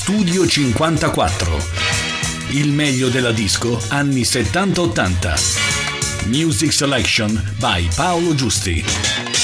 Studio 54. Il meglio della disco anni 70-80. Music Selection by Paolo Giusti.